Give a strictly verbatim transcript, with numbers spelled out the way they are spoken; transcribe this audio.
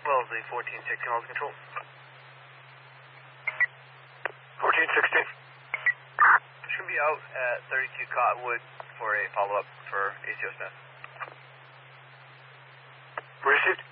Wellesley, fourteen sixteen, all control. fourteen sixteen. Should be out at thirty-two Cottonwood for a follow-up for A C O Smith. Received.